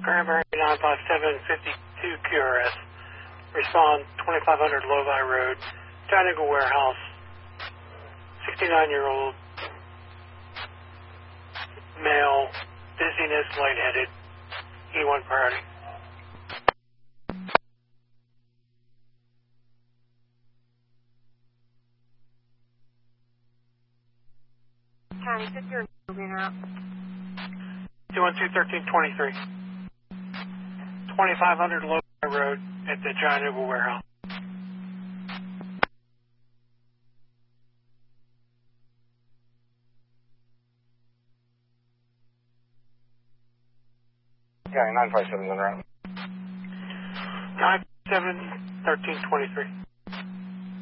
Cranberry 95752 QRS. Respond 2500 Lovi Road, Giant Eagle Warehouse. 69-year-old male, dizziness, lightheaded, E1 priority. County, sit your moving out. 212-1323. 2500 Low Road at the Giant Eagle Warehouse. County 957 on route. 957-1323.